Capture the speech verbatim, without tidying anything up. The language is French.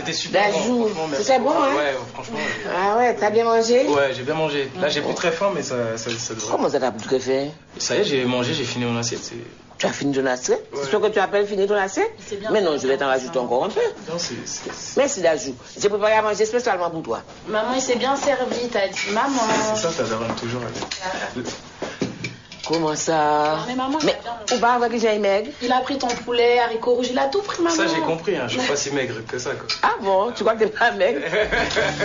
c'était super bon. C'était bon, hein? Ouais, franchement. Ouais. Ah ouais, t'as bien mangé? Ouais, j'ai bien mangé. Là, j'ai plus très faim, mais ça, ça, ça devrait. Comment ça t'a plus très faim? Ça y est, j'ai mangé, j'ai fini mon assiette. Tu as fini ton assiette? Ouais. C'est ce que tu appelles finir ton assiette? Mais non, je vais t'en rajouter encore un peu. Non, c'est... Merci Dajou. J'ai préparé à manger spécialement pour toi. Maman, il s'est bien servi, t'as dit. Maman. C'est ça, ta daronne toujours avec. Comment ça? Non, mais maman, mais ou pas avec j'ai maigre? Il a pris ton poulet, haricots rouges, il a tout pris, maman. Ça, j'ai compris, hein. Je suis pas si maigre que ça, quoi. Ah bon? Tu crois que t'es pas maigre?